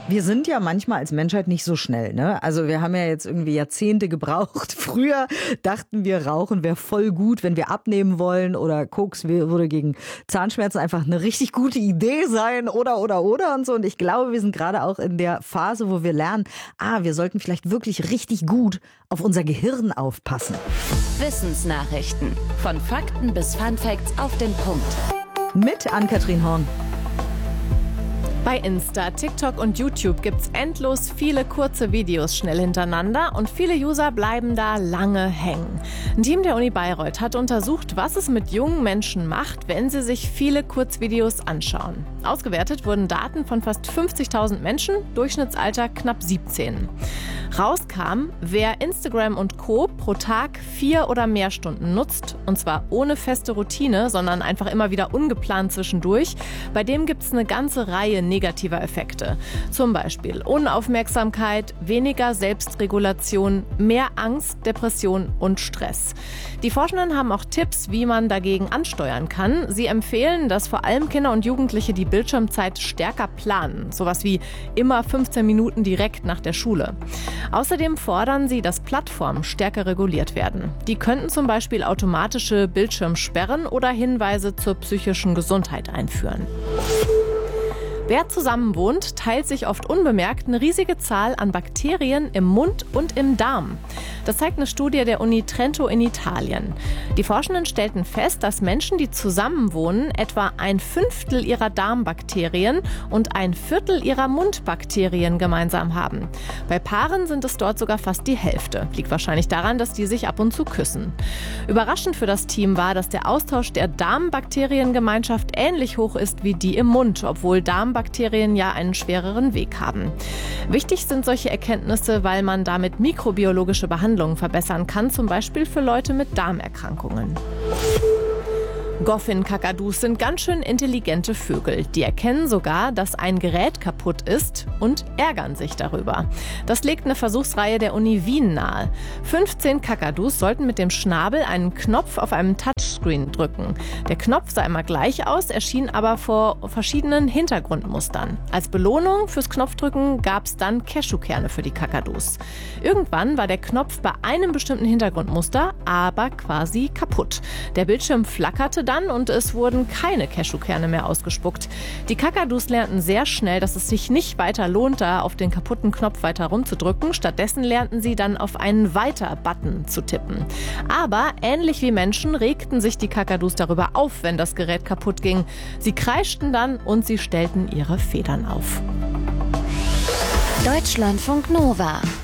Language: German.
Wir sind ja manchmal als Menschheit nicht so schnell, ne? Also wir haben ja jetzt irgendwie Jahrzehnte gebraucht. Früher dachten wir, Rauchen wäre voll gut, wenn wir abnehmen wollen, oder Koks würde gegen Zahnschmerzen einfach eine richtig gute Idee sein oder und so. Und ich glaube, wir sind gerade auch in der Phase, wo wir lernen, wir sollten vielleicht wirklich richtig gut auf unser Gehirn aufpassen. Wissensnachrichten. Von Fakten bis Funfacts auf den Punkt. Mit Ann-Kathrin Horn. Bei Insta, TikTok und YouTube gibt's endlos viele kurze Videos schnell hintereinander und viele User bleiben da lange hängen. Ein Team der Uni Bayreuth hat untersucht, was es mit jungen Menschen macht, wenn sie sich viele Kurzvideos anschauen. Ausgewertet wurden Daten von fast 50.000 Menschen, Durchschnittsalter knapp 17. Rauskam, wer Instagram und Co. pro Tag 4 oder mehr Stunden nutzt, und zwar ohne feste Routine, sondern einfach immer wieder ungeplant zwischendurch, bei dem gibt's eine ganze Reihe negativer Effekte. Zum Beispiel Unaufmerksamkeit, weniger Selbstregulation, mehr Angst, Depression und Stress. Die Forschenden haben auch Tipps, wie man dagegen ansteuern kann. Sie empfehlen, dass vor allem Kinder und Jugendliche die Bildschirmzeit stärker planen. Sowas wie immer 15 Minuten direkt nach der Schule. Außerdem fordern sie, dass Plattformen stärker reguliert werden. Die könnten zum Beispiel automatische Bildschirmsperren oder Hinweise zur psychischen Gesundheit einführen. Wer zusammenwohnt, teilt sich oft unbemerkt eine riesige Zahl an Bakterien im Mund und im Darm. Das zeigt eine Studie der Uni Trento in Italien. Die Forschenden stellten fest, dass Menschen, die zusammenwohnen, etwa 1/5 ihrer Darmbakterien und 1/4 ihrer Mundbakterien gemeinsam haben. Bei Paaren sind es dort sogar fast die Hälfte. Liegt wahrscheinlich daran, dass die sich ab und zu küssen. Überraschend für das Team war, dass der Austausch der Darmbakteriengemeinschaft ähnlich hoch ist wie die im Mund, obwohl Darmbakterien ja einen schwereren Weg haben. Wichtig sind solche Erkenntnisse, weil man damit mikrobiologische Behandlungen verbessern kann, zum Beispiel für Leute mit Darmerkrankungen. Goffin-Kakadus sind ganz schön intelligente Vögel. Die erkennen sogar, dass ein Gerät kaputt ist und ärgern sich darüber. Das legt eine Versuchsreihe der Uni Wien nahe. 15 Kakadus sollten mit dem Schnabel einen Knopf auf einem Touchscreen drücken. Der Knopf sah immer gleich aus, erschien aber vor verschiedenen Hintergrundmustern. Als Belohnung fürs Knopfdrücken gab es dann Cashewkerne für die Kakadus. Irgendwann war der Knopf bei einem bestimmten Hintergrundmuster aber quasi kaputt. Der Bildschirm flackerte dann und es wurden keine Cashewkerne mehr ausgespuckt. Die Kakadus lernten sehr schnell, dass es sich nicht weiter lohnt, da auf den kaputten Knopf weiter rumzudrücken. Stattdessen lernten sie dann auf einen Weiter-Button zu tippen. Aber ähnlich wie Menschen regten sich die Kakadus darüber auf, wenn das Gerät kaputt ging. Sie kreischten dann und sie stellten ihre Federn auf. Deutschlandfunk Nova